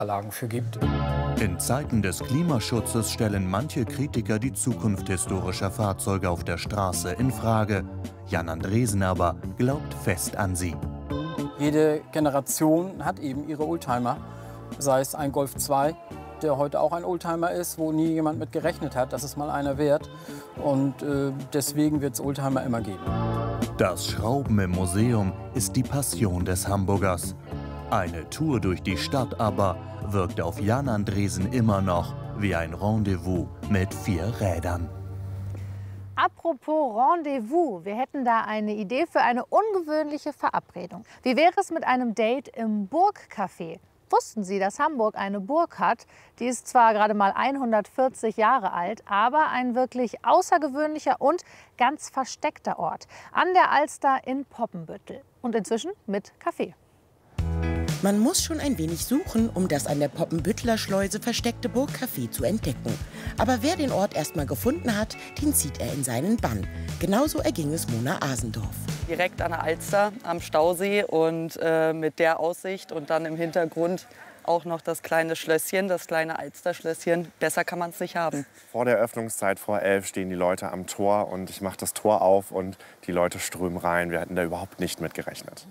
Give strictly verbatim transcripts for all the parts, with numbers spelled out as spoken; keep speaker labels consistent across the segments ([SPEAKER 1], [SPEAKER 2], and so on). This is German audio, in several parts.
[SPEAKER 1] Anlagen für gibt.
[SPEAKER 2] In Zeiten des Klimaschutzes stellen manche Kritiker die Zukunft historischer Fahrzeuge auf der Straße in Frage. Jan Andresen aber glaubt fest an sie.
[SPEAKER 1] Jede Generation hat eben ihre Oldtimer, sei es ein Golf zwei, der heute auch ein Oldtimer ist, wo nie jemand mit gerechnet hat, dass es mal einer wird. Und äh, deswegen wird es Oldtimer immer geben.
[SPEAKER 2] Das Schrauben im Museum ist die Passion des Hamburgers. Eine Tour durch die Stadt aber wirkt auf Jan Andresen immer noch wie ein Rendezvous mit vier Rädern.
[SPEAKER 3] Apropos Rendezvous, wir hätten da eine Idee für eine ungewöhnliche Verabredung. Wie wäre es mit einem Date im Burgcafé? Wussten Sie, dass Hamburg eine Burg hat? Die ist zwar gerade mal hundertvierzig Jahre alt, aber ein wirklich außergewöhnlicher und ganz versteckter Ort. An der Alster in Poppenbüttel. Und inzwischen mit Café.
[SPEAKER 4] Man muss schon ein wenig suchen, um das an der Poppenbütteler Schleuse versteckte Burgcafé zu entdecken. Aber wer den Ort erst mal gefunden hat, den zieht er in seinen Bann. Genauso erging es Mona Asendorf.
[SPEAKER 5] Direkt an der Alster am Stausee und äh, mit der Aussicht und dann im Hintergrund auch noch das kleine Schlösschen, das kleine Alsterschlösschen. Besser kann man es nicht haben.
[SPEAKER 6] Vor der Öffnungszeit, vor elf, stehen die Leute am Tor und ich mache das Tor auf und die Leute strömen rein. Wir hatten da überhaupt nicht mit gerechnet.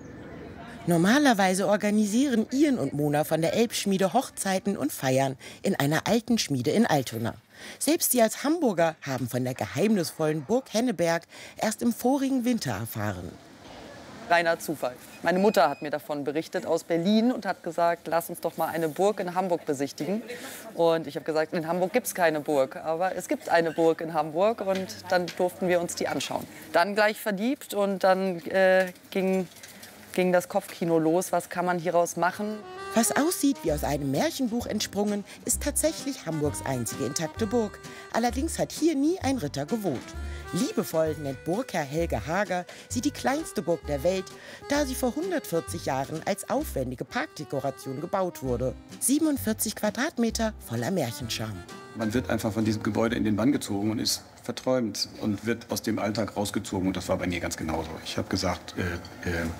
[SPEAKER 4] Normalerweise organisieren Ian und Mona von der Elbschmiede Hochzeiten und Feiern in einer alten Schmiede in Altona. Selbst sie als Hamburger haben von der geheimnisvollen Burg Henneberg erst im vorigen Winter erfahren.
[SPEAKER 5] Reiner Zufall. Meine Mutter hat mir davon berichtet aus Berlin und hat gesagt, lass uns doch mal eine Burg in Hamburg besichtigen. Und ich habe gesagt, in Hamburg gibt es keine Burg, aber es gibt eine Burg in Hamburg und dann durften wir uns die anschauen. Dann gleich verliebt und dann äh, ging ging das Kopfkino los. Was kann man hieraus machen?
[SPEAKER 4] Was aussieht wie aus einem Märchenbuch entsprungen, ist tatsächlich Hamburgs einzige intakte Burg. Allerdings hat hier nie ein Ritter gewohnt. Liebevoll nennt Burgherr Helge Hager sie die kleinste Burg der Welt, da sie vor hundertvierzig Jahren als aufwendige Parkdekoration gebaut wurde. siebenundvierzig Quadratmeter voller Märchenscharme.
[SPEAKER 7] Man wird einfach von diesem Gebäude in den Bann gezogen und ist verträumt und wird aus dem Alltag rausgezogen. Und das war bei mir ganz genauso. Ich habe gesagt, äh, äh,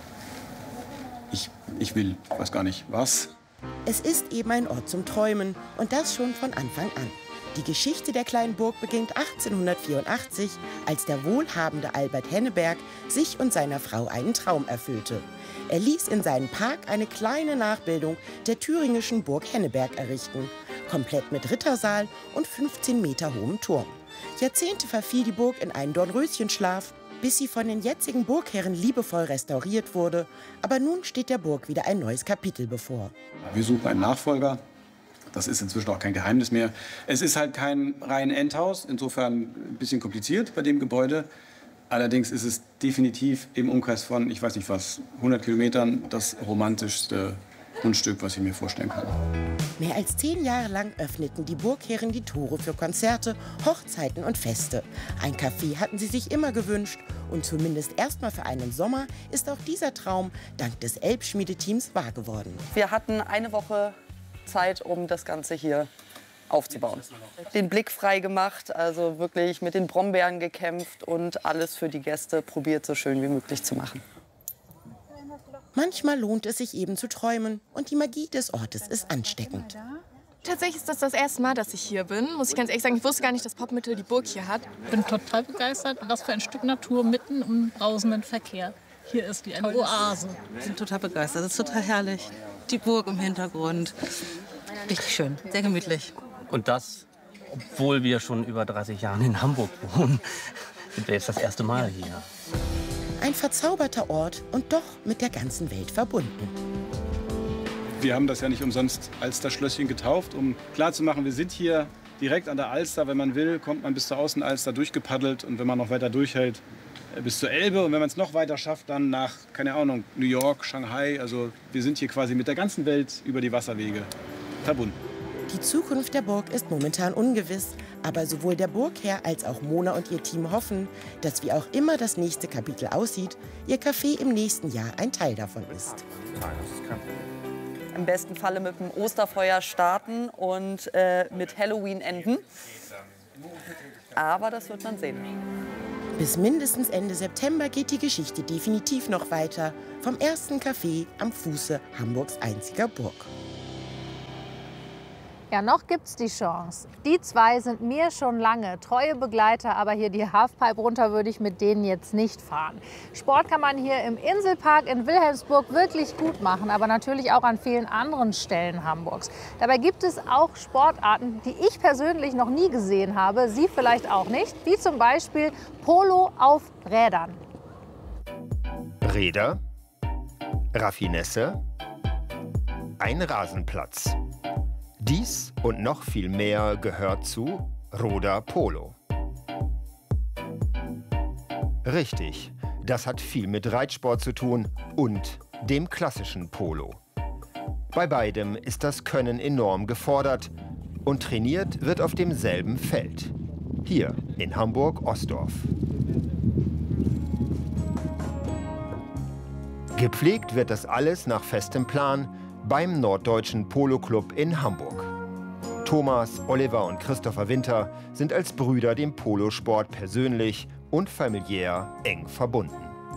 [SPEAKER 7] Ich, ich will, weiß gar nicht was.
[SPEAKER 4] Es ist eben ein Ort zum Träumen und das schon von Anfang an. Die Geschichte der kleinen Burg beginnt achtzehnhundertvierundachtzig, als der wohlhabende Albert Henneberg sich und seiner Frau einen Traum erfüllte. Er ließ in seinem Park eine kleine Nachbildung der thüringischen Burg Henneberg errichten, komplett mit Rittersaal und fünfzehn Meter hohem Turm. Jahrzehnte verfiel die Burg in einen Dornröschenschlaf, bis sie von den jetzigen Burgherren liebevoll restauriert wurde. Aber nun steht der Burg wieder ein neues Kapitel bevor.
[SPEAKER 7] Wir suchen einen Nachfolger. Das ist inzwischen auch kein Geheimnis mehr. Es ist halt kein rein Endhaus, insofern ein bisschen kompliziert bei dem Gebäude. Allerdings ist es definitiv im Umkreis von, ich weiß nicht was, hundert Kilometern das romantischste Grundstück, was ich mir vorstellen kann.
[SPEAKER 4] Mehr als zehn Jahre lang öffneten die Burgherren die Tore für Konzerte, Hochzeiten und Feste. Ein Café hatten sie sich immer gewünscht. Und zumindest erstmal für einen Sommer ist auch dieser Traum dank des Elbschmiedeteams wahr geworden.
[SPEAKER 5] Wir hatten eine Woche Zeit, um das Ganze hier aufzubauen. Den Blick frei gemacht, also wirklich mit den Brombeeren gekämpft und alles für die Gäste probiert, so schön wie möglich zu machen.
[SPEAKER 4] Manchmal lohnt es sich eben zu träumen und die Magie des Ortes ist ansteckend.
[SPEAKER 8] Tatsächlich ist das das erste Mal, dass ich hier bin. Muss ich ganz ehrlich sagen, ich wusste gar nicht, dass Poppenbüttel die Burg hier hat.
[SPEAKER 9] Ich bin total begeistert. Was für ein Stück Natur mitten im brausenden Verkehr. Hier ist wie eine Oase.
[SPEAKER 10] Ich bin total begeistert. Das ist total herrlich. Die Burg im Hintergrund. Richtig schön, sehr gemütlich.
[SPEAKER 11] Und das, obwohl wir schon über dreißig Jahre in Hamburg wohnen, sind wir jetzt das erste Mal hier.
[SPEAKER 4] Ein verzauberter Ort und doch mit der ganzen Welt verbunden.
[SPEAKER 7] Wir haben das ja nicht umsonst Alsterschlösschen getauft, um klarzumachen, wir sind hier direkt an der Alster. Wenn man will, kommt man bis zur Außenalster durchgepaddelt und wenn man noch weiter durchhält, bis zur Elbe. Und wenn man es noch weiter schafft, dann nach, keine Ahnung, New York, Shanghai. Also wir sind hier quasi mit der ganzen Welt über die Wasserwege verbunden.
[SPEAKER 4] Die Zukunft der Burg ist momentan ungewiss, aber sowohl der Burgherr als auch Mona und ihr Team hoffen, dass wie auch immer das nächste Kapitel aussieht, ihr Café im nächsten Jahr ein Teil davon ist.
[SPEAKER 5] Im besten Falle mit dem Osterfeuer starten und äh, mit Halloween enden. Aber das wird man sehen.
[SPEAKER 4] Bis mindestens Ende September geht die Geschichte definitiv noch weiter. Vom ersten Café am Fuße Hamburgs einziger Burg.
[SPEAKER 3] Ja, noch gibt's die Chance. Die zwei sind mir schon lange treue Begleiter, aber hier die Halfpipe runter würde ich mit denen jetzt nicht fahren. Sport kann man hier im Inselpark in Wilhelmsburg wirklich gut machen, aber natürlich auch an vielen anderen Stellen Hamburgs. Dabei gibt es auch Sportarten, die ich persönlich noch nie gesehen habe, Sie vielleicht auch nicht, wie zum Beispiel Polo auf Rädern.
[SPEAKER 12] Räder, Raffinesse, ein Rasenplatz. Dies und noch viel mehr gehört zu Roda Polo. Richtig, das hat viel mit Reitsport zu tun und dem klassischen Polo. Bei beidem ist das Können enorm gefordert und trainiert wird auf demselben Feld. Hier in Hamburg-Ostdorf. Gepflegt wird das alles nach festem Plan beim Norddeutschen Polo Club in Hamburg. Thomas, Oliver und Christopher Winter sind als Brüder dem Polosport persönlich und familiär eng verbunden.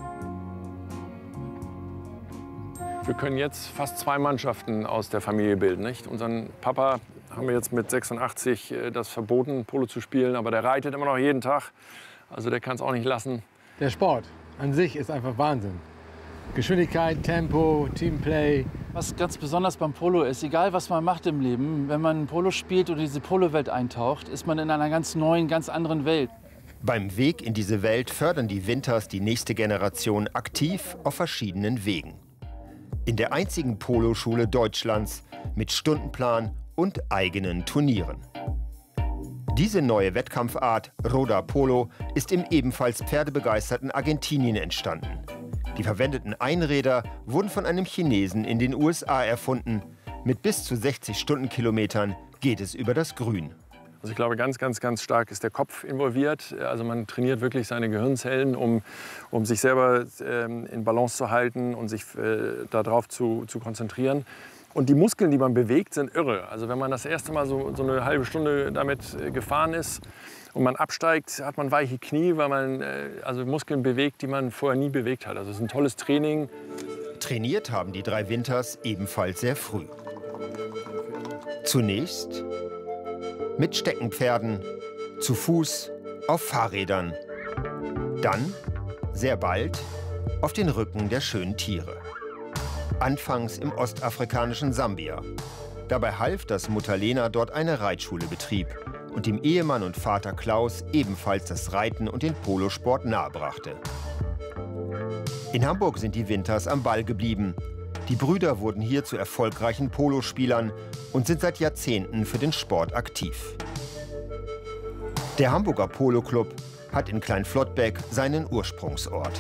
[SPEAKER 13] Wir können jetzt fast zwei Mannschaften aus der Familie bilden. Nicht? Unseren Papa haben wir jetzt mit sechsundachtzig das verboten, Polo zu spielen, aber der reitet immer noch jeden Tag. Also der kann es auch nicht lassen.
[SPEAKER 14] Der Sport an sich ist einfach Wahnsinn. Geschwindigkeit, Tempo, Teamplay.
[SPEAKER 15] Was ganz besonders beim Polo ist, egal was man macht im Leben, wenn man Polo spielt oder diese Polo-Welt eintaucht, ist man in einer ganz neuen, ganz anderen Welt.
[SPEAKER 12] Beim Weg in diese Welt fördern die Winters die nächste Generation aktiv auf verschiedenen Wegen. In der einzigen Poloschule Deutschlands mit Stundenplan und eigenen Turnieren. Diese neue Wettkampfart, Roda Polo, ist im ebenfalls pferdebegeisterten Argentinien entstanden. Die verwendeten Einräder wurden von einem Chinesen in den U S A erfunden. Mit bis zu sechzig Stundenkilometern geht es über das Grün.
[SPEAKER 13] Also ich glaube, ganz, ganz, ganz stark ist der Kopf involviert. Also man trainiert wirklich seine Gehirnzellen, um, um sich selber ähm, in Balance zu halten und sich äh, darauf zu, zu konzentrieren. Und die Muskeln, die man bewegt, sind irre. Also wenn man das erste Mal so, so eine halbe Stunde damit äh, gefahren ist und man absteigt, hat man weiche Knie, weil man äh, also Muskeln bewegt, die man vorher nie bewegt hat. Also es ist ein tolles Training.
[SPEAKER 12] Trainiert haben die drei Winters ebenfalls sehr früh. Zunächst mit Steckenpferden, zu Fuß, auf Fahrrädern. Dann, sehr bald, auf den Rücken der schönen Tiere. Anfangs im ostafrikanischen Sambia. Dabei half, dass Mutter Lena dort eine Reitschule betrieb und dem Ehemann und Vater Klaus ebenfalls das Reiten und den Polosport nahebrachte. In Hamburg sind die Winters am Ball geblieben. Die Brüder wurden hier zu erfolgreichen Polospielern und sind seit Jahrzehnten für den Sport aktiv. Der Hamburger Polo Club hat in Kleinflottbeck seinen Ursprungsort.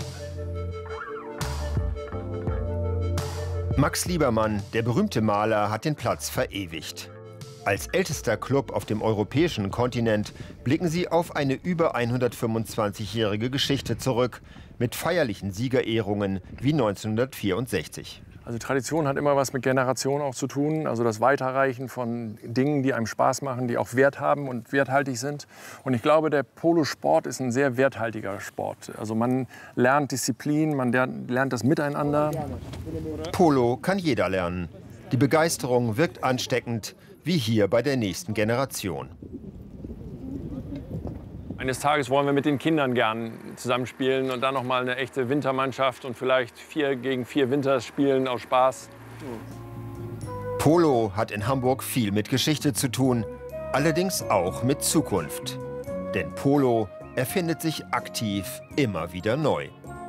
[SPEAKER 12] Max Liebermann, der berühmte Maler, hat den Platz verewigt. Als ältester Club auf dem europäischen Kontinent blicken sie auf eine über hundertfünfundzwanzigjährige Geschichte zurück, mit feierlichen Siegerehrungen wie neunzehnhundertvierundsechzig.
[SPEAKER 13] Also Tradition hat immer was mit Generation auch zu tun, also das Weiterreichen von Dingen, die einem Spaß machen, die auch Wert haben und werthaltig sind. Und ich glaube, der Polosport ist ein sehr werthaltiger Sport. Also man lernt Disziplin, man lernt das Miteinander.
[SPEAKER 12] Polo kann jeder lernen. Die Begeisterung wirkt ansteckend, wie hier bei der nächsten Generation.
[SPEAKER 13] Eines Tages wollen wir mit den Kindern gern zusammenspielen und dann noch mal eine echte Wintermannschaft und vielleicht vier gegen vier Winters spielen aus Spaß.
[SPEAKER 12] Polo hat in Hamburg viel mit Geschichte zu tun, allerdings auch mit Zukunft. Denn Polo erfindet sich aktiv immer wieder neu.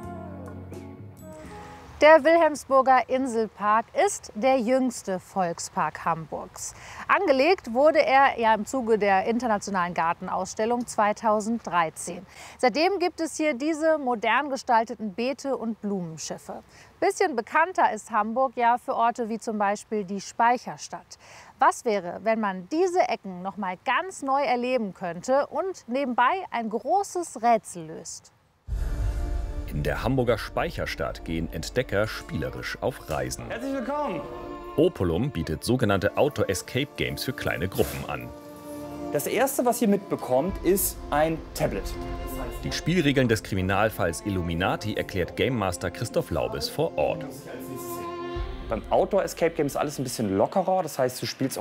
[SPEAKER 3] Der Wilhelmsburger Inselpark ist der jüngste Volkspark Hamburgs. Angelegt wurde er ja im Zuge der Internationalen Gartenausstellung zweitausenddreizehn. Seitdem gibt es hier diese modern gestalteten Beete und Blumenschiffe. Bisschen bekannter ist Hamburg ja für Orte wie zum Beispiel die Speicherstadt. Was wäre, wenn man diese Ecken noch mal ganz neu erleben könnte und nebenbei ein großes Rätsel löst?
[SPEAKER 16] In der Hamburger Speicherstadt gehen Entdecker spielerisch auf Reisen.
[SPEAKER 17] Herzlich willkommen!
[SPEAKER 16] Opolum bietet sogenannte Outdoor-Escape-Games für kleine Gruppen an.
[SPEAKER 17] Das erste, was ihr mitbekommt, ist ein Tablet.
[SPEAKER 16] Die Spielregeln des Kriminalfalls Illuminati erklärt Game Master Christoph Laubes vor Ort.
[SPEAKER 17] Beim Outdoor-Escape-Game ist alles ein bisschen lockerer. Das heißt, du spielst